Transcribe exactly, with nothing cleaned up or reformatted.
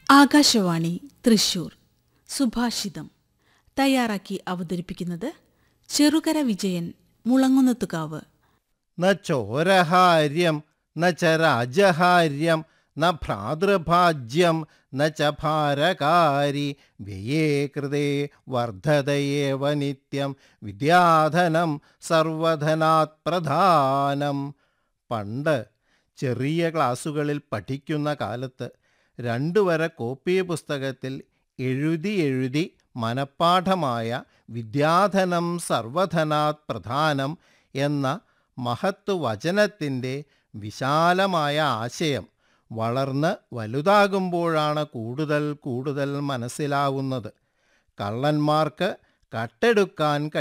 ആകാശവാണി തൃശൂർ സുഭാഷിതം തയ്യാറാക്കി അവതരിപ്പിക്കുന്നത് ചെറുകര വിജയൻ മുളങ്ങുന്നത്തുകാവ്. ന ചോരഹാര്യം ന ച രാജഹാര്യം ന ഭ്രാതൃഭാജ്യം ന ച ഭാരകാരി വ്യയേ കൃതേ വർദ്ധതയേവ നിത്യം വിദ്യാധനം സർവധനാത് പ്രധാനം. പണ്ട് ചെറിയ ക്ലാസ്സുകളിൽ പഠിക്കുന്ന കാലത്ത് രണ്ടു വര കോപ്പി പുസ്തകത്തിൽ എഴുതി എഴുതി മനഃപ്പാഠമായ വിദ്യാധനം സർവധനാത് പ്രധാനം എന്ന മഹത്ത് വചനത്തിൻ്റെ വിശാലമായ ആശയം വളർന്ന് വലുതാകുമ്പോഴാണ് കൂടുതൽ കൂടുതൽ മനസ്സിലാവുന്നത്. കള്ളന്മാർക്ക് കട്ടെടുക്കാൻ